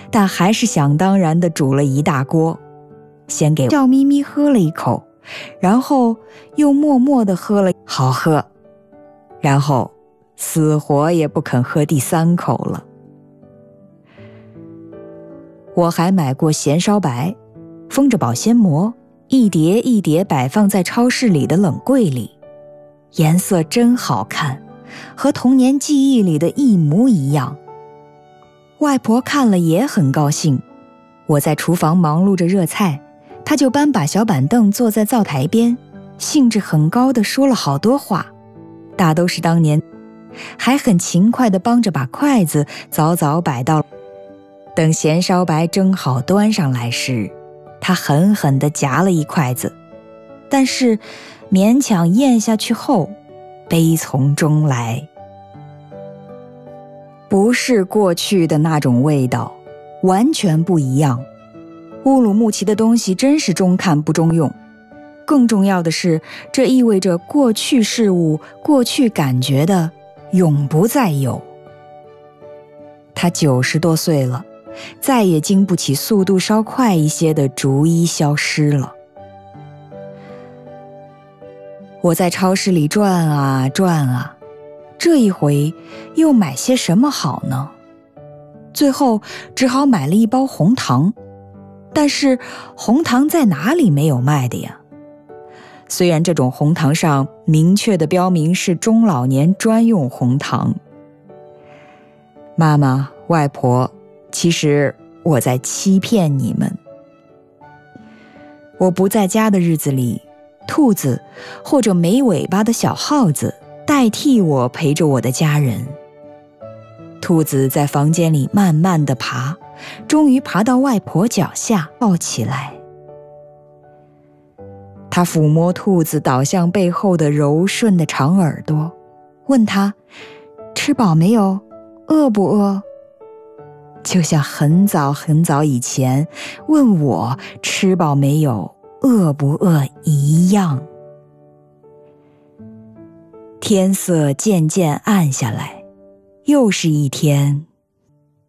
但还是想当然地煮了一大锅，先给笑眯眯喝了一口，然后又默默地喝了，好喝，然后死活也不肯喝第3口了。我还买过咸烧白，封着保鲜膜，一叠一叠摆放在超市里的冷柜里，颜色真好看，和童年记忆里的一模一样。外婆看了也很高兴，我在厨房忙碌着热菜，她就搬把小板凳坐在灶台边，兴致很高地说了好多话，大都是当年，还很勤快地帮着把筷子早早摆到。等咸烧白蒸好端上来时，她狠狠地夹了一筷子，但是勉强咽下去后，悲从中来。不是过去的那种味道，完全不一样。乌鲁木齐的东西真是中看不中用，更重要的是，这意味着过去事物、过去感觉的永不再有。他90多岁了，再也经不起速度稍快一些的逐一消失了。我在超市里转啊转啊，这一回又买些什么好呢？最后只好买了一包红糖，但是红糖在哪里没有卖的呀？虽然这种红糖上明确的标明是中老年专用红糖。妈妈、外婆，其实我在欺骗你们。我不在家的日子里，兔子或者没尾巴的小耗子代替我陪着我的家人。兔子在房间里慢慢地爬，终于爬到外婆脚下抱起来。他抚摸兔子倒向背后的柔顺的长耳朵，问他吃饱没有，饿不饿，就像很早很早以前问我吃饱没有，饿不饿一样。天色渐渐暗下来，又是一天